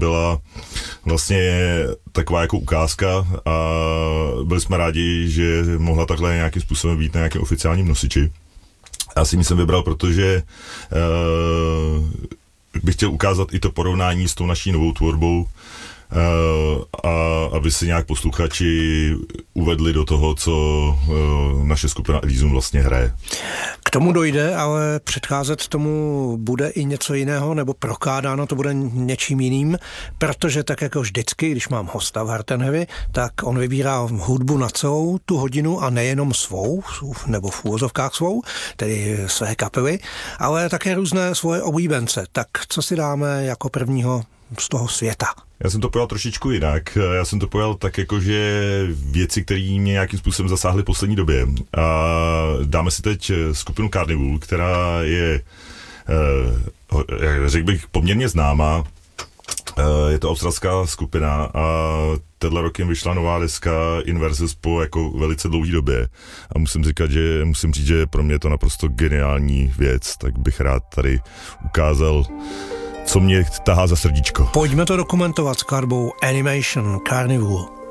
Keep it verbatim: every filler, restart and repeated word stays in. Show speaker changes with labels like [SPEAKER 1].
[SPEAKER 1] byla vlastně taková jako ukázka a byli jsme rádi, že mohla takhle nějakým způsobem být na nějakém oficiálním nosiči. Já si ji jsem vybral, protože uh, bych chtěl ukázat i to porovnání s tou naší novou tvorbou, a aby si nějak posluchači uvedli do toho, co naše skupina Elysium vlastně hraje.
[SPEAKER 2] K tomu dojde, ale předcházet tomu bude i něco jiného, nebo prokládáno to bude něčím jiným, protože tak jako vždycky, když mám hosta v Heart and Heavy, tak on vybírá hudbu na celou tu hodinu a nejenom svou, nebo v úvozovkách svou, tedy své kapely, ale také různé svoje oblíbence. Tak co si dáme jako prvního z toho světa?
[SPEAKER 1] Já jsem to pojal trošičku jinak. Já jsem to pojal tak jako, že věci, které mě nějakým způsobem zasáhly v poslední době. A dáme si teď skupinu Carnival, která je, řekl bych, poměrně známá. Je to australská skupina a tenhle rok jim vyšla nová deska In Versus po jako velice dlouhé době. A musím říkat, že musím říct, že pro mě je to naprosto geniální věc, tak bych rád tady ukázal, co mě tahá za srdíčko.
[SPEAKER 2] Pojďme to dokumentovat s skladbou Animation Carnival.